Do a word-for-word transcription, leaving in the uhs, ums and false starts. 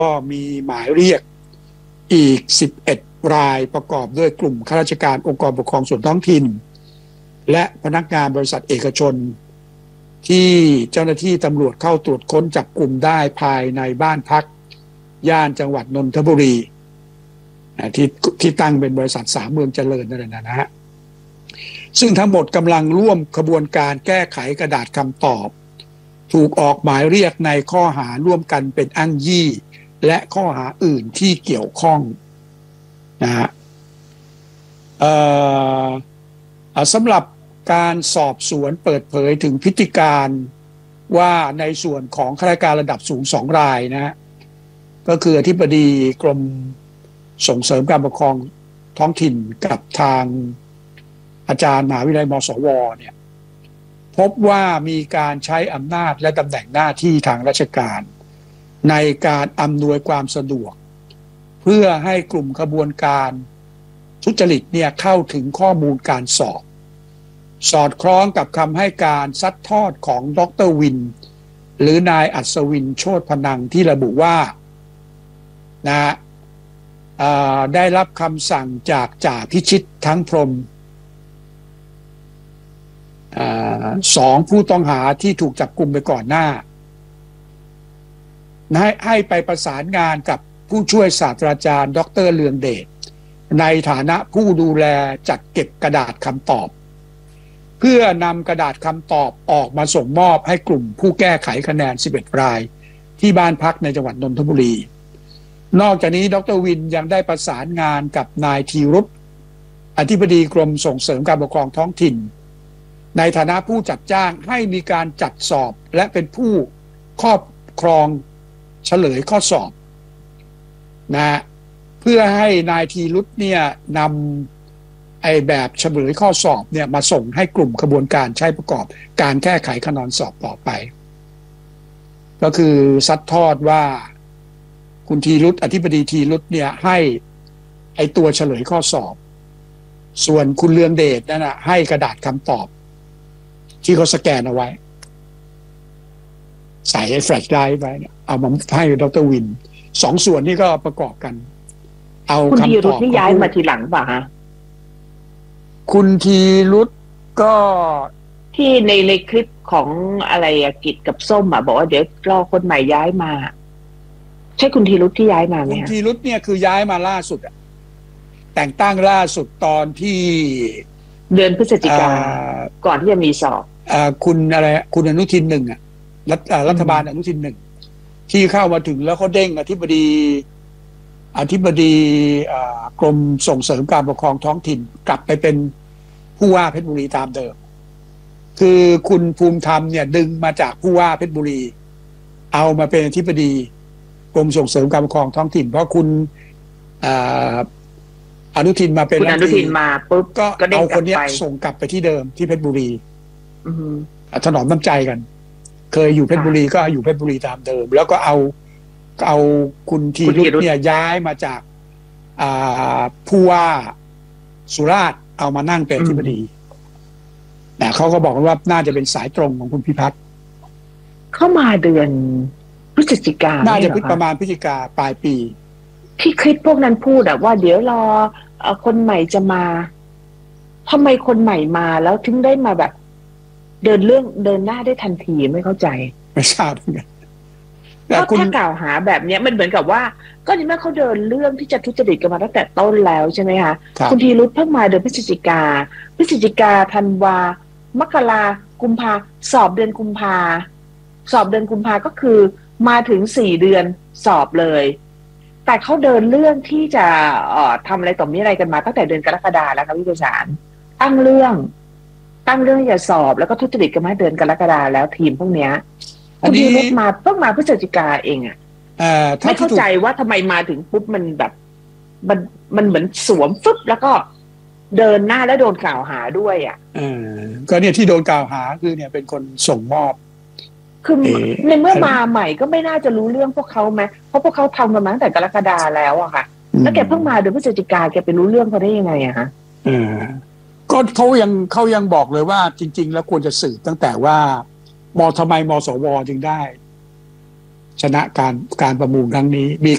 ก็มีหมายเรียกอีกสิบเอ็ดรายประกอบด้วยกลุ่มข้าราชการองค์กรปกครองส่วนท้องถิ่นและพนักงานบริษัทเอกชนที่เจ้าหน้าที่ตำรวจเข้าตรวจค้นจับกลุ่มได้ภายในบ้านพักย่านจังหวัดนนทบุรีที่ที่ตั้งเป็นบริษัทสามเมืองเจริญนั่นแหละนะฮะซึ่งทั้งหมดกำลังร่วมขบวนการแก้ไขกระดาษคำตอบถูกออกหมายเรียกในข้อหาร่วมกันเป็นอ้างยี่และข้อหาอื่นที่เกี่ยวข้องนะฮะสำหรับการสอบสวนเปิดเผยถึงพฤติการว่าในส่วนของข้าราชการระดับสูงสองรายนะฮะก็คืออธิบดีกรมส่งเสริมการปกครองท้องถิ่นกับทางอาจารย์มหาวิทยาลัยมศวเนี่ยพบว่ามีการใช้อำนาจและตำแหน่งหน้าที่ทางราชการในการอำนวยความสะดวกเพื่อให้กลุ่มขบวนการทุจริตเนี่ยเข้าถึงข้อมูลการสอบสอดคล้องกับคำให้การซัดทอดของดร.วินหรือนายอัศวินโชติพนังที่ระบุว่านะได้รับคำสั่งจากจ่าพิชิตทั้งพรหมสองผู้ต้องหาที่ถูกจับกุมไปก่อนหน้าให้ให้ไปประสานงานกับผู้ช่วยศาสตราจารย์ดร.เลืองเดชในฐานะผู้ดูแลจัดเก็บกระดาษคำตอบเพื่อนำกระดาษคำตอบออกมาส่งมอบให้กลุ่มผู้แก้ไขคะแนนสิบเอ็ดรายที่บ้านพักในจังหวัดนนทบุรีนอกจากนี้ดร.วินยังได้ประสานงานกับนายธีรุษอธิบดีกรมส่งเสริมการปกครองท้องถิ่นในฐานะผู้จัดจ้างให้มีการจัดสอบและเป็นผู้ครอบครองเฉลยข้อสอบนะเพื่อให้นายธีรุษเนี่ยนำไอ้แบบเฉลยข้อสอบเนี่ยมาส่งให้กลุ่มขบวนการใช้ประกอบการแก้ไขคะแนนสอบต่อไปก็คือซัดทอดว่าคุณธีรุษอธิบดีธีรุษเนี่ยให้ไอ้ตัวเฉลยข้อสอบส่วนคุณเลืองเดชนั่นนะให้กระดาษคำตอบที่เขาสแกนเอาไว้ใส่ไอ้แฟลชไดรฟ์ไว้เนี่ยเอามาให้ดร.วินสองส่วนนี้ก็ประกอบกันเอาคำตอบคุณธีรุษนี่ย้ายมาทีหลังป่ะฮะคุณธีรุษก็ที่ในในคลิปของอะไรอะกิจกับส้มอะบอกว่าเดี๋ยวรอคนใหม่ย้ายมาใช่คุณธีรุษที่ย้ายมาไหมคุณธีรุษเนี่ยคือย้ายมาล่าสุดอะแต่งตั้งล่าสุดตอนที่เดือนพฤศจิกาก่อนที่จะมีสอบคุณอะไรคุณอนุทินหนึ่งอ่ะรัฐรัฐบาลอนุทินหนึ่งที่เข้ามาถึงแล้วเขาเด้งอธิบดีอธิบดีกรมส่งเสริมการปกครองท้องถิ่นกลับไปเป็นผู้ว่าเพชรบุรีตามเดิมคือคุณภูมิธรรมเนี่ยดึงมาจากผู้ว่าเพชรบุรีเอามาเป็นอธิบดีกรมส่งเสริมการปกครองท้องถิ่นเพราะคุณอนุทินมาเป็นคุณอนุทินมาปุ๊บก็เอาคนนี้ส่งกลับไปที่เดิมที่เพชรบุรีถนอมน้ำใจกันเคยอยู่เพชรบุรีก็อยู่เพชรบุรีตามเดิมแล้วก็เอาเอาคุณธีรุษเนี่ยย้ายมาจากผู้ว่าสุราษฎร์เอามานั่งเป็นอธิบดีแต่เขาก็บอกว่าน่าจะเป็นสายตรงของคุณพิพัฒน์เข้ามาเดือนพฤศจิกาน่าจะประมาณพฤศจิกาปลายปีที่คลิปพวกนั้นพูดอะว่าเดี๋ยวรอคนใหม่จะมาทำไมคนใหม่มาแล้วถึงได้มาแบบเดินเรื่องเดินหน้าได้ทันทีไม่เข้าใจไม่ทราบเหมือนกันเพราะถ้ากล่าวหาแบบนี้มันเหมือนกับว่าก็ในเมื่อเขาเดินเรื่องที่จะทุจริตกันมาตั้งแต่ต้นแล้วใช่ไหมคะคุณธีรุษเพิ่งมาเดือนพฤศจิกาพฤศจิกาธันวามกรากุมภาสอบเดือนกุมภาสอบเดือนกุมภาก็คือมาถึงสี่เดือนสอบเลยแต่เขาเดินเรื่องที่จะเอ่อทำอะไรต่อมีอะไรกันมาตั้งแต่เดือนกรกฎาแล้วครับพี่ประสานตั้งเรื่องตั้งเรื่องจะสอบแล้วก็ทุจริตกันมาเดือนกรกฎาแล้วทีมพวกเนี้ยคุณธีรุษมาเพิ่งมาพฤศจิกาเองอ่ะไม่เข้าใจว่าทำไมมาถึงปุ๊บมันแบบมันมันเหมือนสวมฟึบแล้วก็เดินหน้าแล้วโดนกล่าวหาด้วยอ่ะอ่าก็เนี่ยที่โดนกล่าวหาคือเนี่ยเป็นคนส่งมอบคือในเมื่อมาใหม่ก็ไม่น่าจะรู้เรื่องพวกเขาไหมเพราะพวกเขาทำกันมาตั้งแต่กรกฎาแล้วอะค่ะแล้วแกเพิ่งมาเดือนพฤศจิกาแกไปรู้เรื่องเขาได้ยังไงอะฮะอ่าก็เขายังเขายังบอกเลยว่าจริงๆแล้วควรจะสืบตั้งแต่ว่ามทำไมมสวจึงได้ชนะการการประมูลครั้งนี้มี